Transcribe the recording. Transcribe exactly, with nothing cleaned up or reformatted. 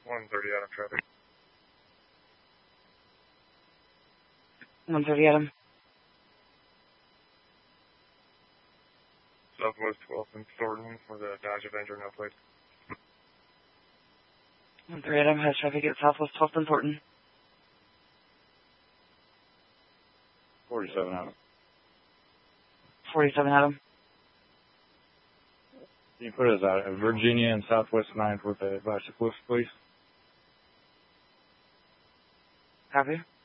one thirty Adam traffic. one thirty Adam. Southwest twelfth and Thornton with a Dodge Avenger, no plate. one thirty Adam has traffic at Southwest twelfth and Thornton. forty-seven Adam. forty-seven Adam. Can you put us at Virginia and Southwest ninth with a bicyclist, please? Copy.